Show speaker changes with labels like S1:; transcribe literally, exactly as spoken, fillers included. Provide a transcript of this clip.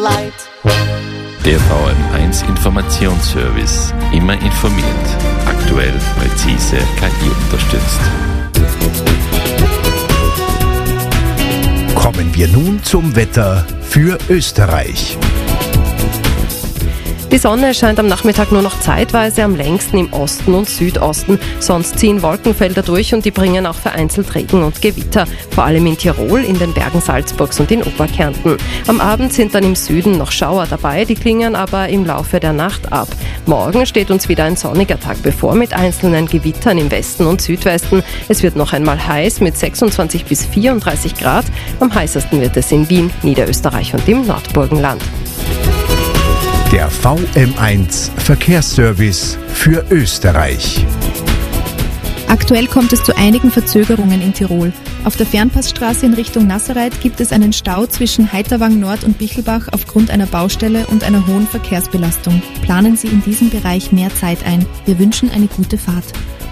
S1: light.
S2: Der V M eins Informationsservice. Immer informiert. Aktuell, präzise, K I unterstützt.
S3: Kommen wir nun zum Wetter für Österreich.
S4: Die Sonne scheint am Nachmittag nur noch zeitweise, am längsten im Osten und Südosten. Sonst ziehen Wolkenfelder durch und die bringen auch vereinzelt Regen und Gewitter. Vor allem in Tirol, in den Bergen Salzburgs und in Oberkärnten. Am Abend sind dann im Süden noch Schauer dabei, die klingen aber im Laufe der Nacht ab. Morgen steht uns wieder ein sonniger Tag bevor mit einzelnen Gewittern im Westen und Südwesten. Es wird noch einmal heiß mit sechsundzwanzig bis vierunddreißig Grad. Am heißesten wird es in Wien, Niederösterreich und im Nordburgenland.
S3: Der V M eins Verkehrsservice für Österreich.
S5: Aktuell kommt es zu einigen Verzögerungen in Tirol. Auf der Fernpassstraße in Richtung Nasserreit gibt es einen Stau zwischen Heiterwang Nord und Bichelbach aufgrund einer Baustelle und einer hohen Verkehrsbelastung. Planen Sie in diesem Bereich mehr Zeit ein. Wir wünschen eine gute Fahrt.